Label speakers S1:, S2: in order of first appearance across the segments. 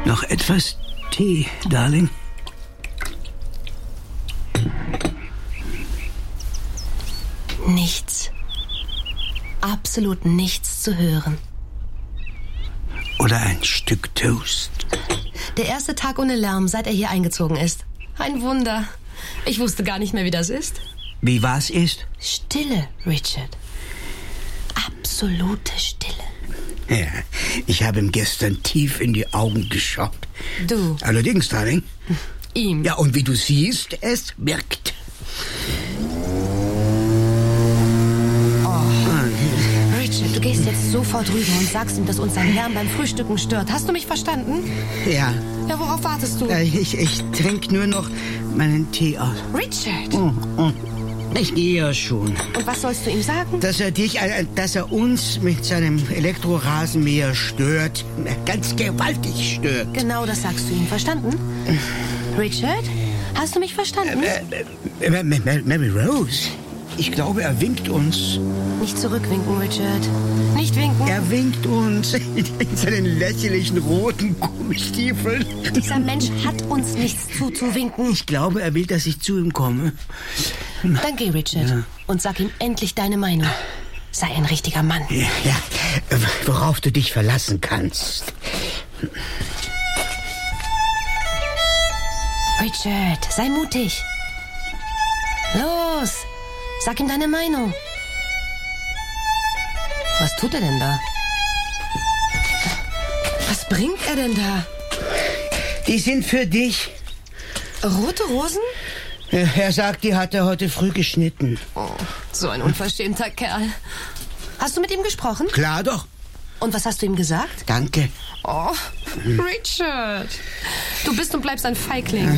S1: Noch etwas Tee, Darling?
S2: Nichts. Absolut nichts zu hören.
S1: Oder ein Stück Toast?
S2: Der erste Tag ohne Lärm, seit er hier eingezogen ist. Ein Wunder. Ich wusste gar nicht mehr, wie das ist.
S1: Wie was ist?
S2: Stille, Richard. Absolute Stille.
S1: Ja, ich habe ihm gestern tief in die Augen geschaut.
S2: Du.
S1: Allerdings, Darling.
S2: Ihm.
S1: Ja, und wie du siehst, es wirkt.
S2: Richard, du gehst jetzt sofort rüber und sagst ihm, dass uns sein Lärm beim Frühstücken stört. Hast du mich verstanden?
S1: Ja.
S2: Ja, worauf wartest du?
S1: Ich trinke nur noch meinen Tee aus.
S2: Richard!
S1: Ich gehe ja schon.
S2: Und was sollst du ihm sagen?
S1: Dass er uns mit seinem Elektrorasenmäher stört. Ganz gewaltig stört.
S2: Genau das sagst du ihm. Verstanden? Richard? Hast du mich verstanden?
S1: Mary Rose, ich glaube, er winkt uns.
S2: Nicht zurückwinken, Richard. Nicht winken.
S1: Er winkt uns in seinen lächerlichen roten Gummistiefeln.
S2: Dieser Mensch hat uns nichts zuzuwinken.
S1: Ich glaube, er will, dass ich zu ihm komme.
S2: Dann geh, Richard, und sag ihm endlich deine Meinung. Sei ein richtiger Mann.
S1: Ja, worauf du dich verlassen kannst.
S2: Richard, sei mutig. Los, sag ihm deine Meinung. Was tut er denn da? Was bringt er denn da?
S1: Die sind für dich.
S2: Rote Rosen?
S1: Er sagt, die hat er heute früh geschnitten.
S2: Oh, so ein unverschämter Kerl. Hast du mit ihm gesprochen?
S1: Klar doch.
S2: Und was hast du ihm gesagt?
S1: Danke.
S2: Oh, Richard. Du bist und bleibst ein Feigling.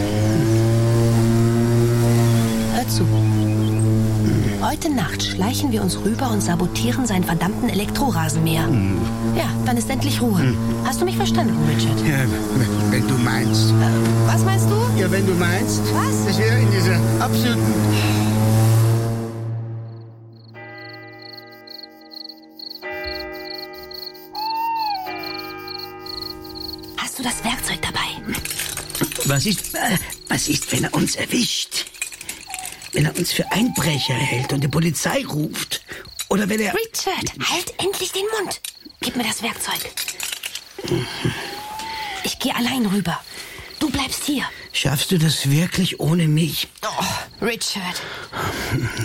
S2: Hör zu. Heute Nacht schleichen wir uns rüber und sabotieren seinen verdammten Elektrorasenmäher. Ja, dann ist endlich Ruhe. Hast du mich verstanden, Richard?
S1: Ja, wenn du meinst.
S2: Was meinst du?
S1: Ja, wenn du meinst.
S2: Was?
S1: Das wäre in dieser absoluten...
S2: Hast du das Werkzeug dabei?
S1: Was ist, wenn er uns erwischt? Wenn er uns für Einbrecher hält und die Polizei ruft? Oder wenn er...
S2: Richard, halt endlich den Mund. Gib mir das Werkzeug. Ich gehe allein rüber. Du bleibst hier.
S1: Schaffst du das wirklich ohne mich?
S2: Oh, Richard.